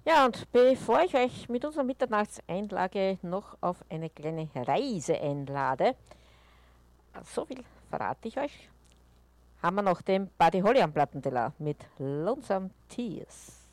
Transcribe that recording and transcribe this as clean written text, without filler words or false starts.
Ja, und bevor ich euch mit unserer Mitternachtseinlage noch auf eine kleine Reise einlade, so viel verrate ich euch, haben wir noch den Buddy Holly am Plattenteller mit Lonesome Tears.